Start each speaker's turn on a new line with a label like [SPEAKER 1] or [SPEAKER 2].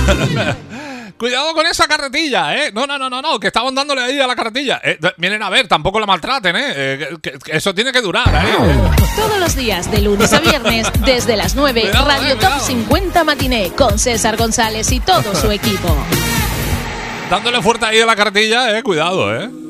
[SPEAKER 1] Cuidado con esa carretilla, ¿eh? No, que estaban dándole ahí a la carretilla. Miren a ver, tampoco la maltraten, que eso tiene que durar,
[SPEAKER 2] Todos los días, de lunes a viernes, desde las 9,
[SPEAKER 1] Cuidado,
[SPEAKER 2] Radio Top 50 Matiné, con César González y todo su equipo.
[SPEAKER 1] Dándole fuerte ahí a la carretilla, cuidado,